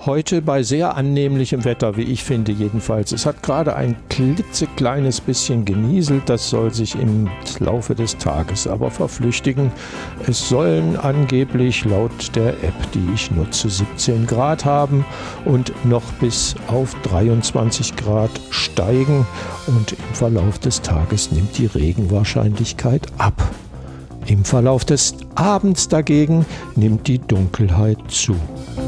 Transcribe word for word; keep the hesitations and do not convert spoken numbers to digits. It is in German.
Heute bei sehr annehmlichem Wetter, wie ich finde jedenfalls. Es hat gerade ein klitzekleines bisschen genieselt, das soll sich im Laufe des Tages aber verflüchtigen. Es sollen angeblich laut der App, die ich nutze, siebzehn Grad haben und noch bis auf dreiundzwanzig Grad steigen und im Verlauf des Tages nimmt die Regenwahrscheinlichkeit ab. Im Verlauf des Abends dagegen nimmt die Dunkelheit zu.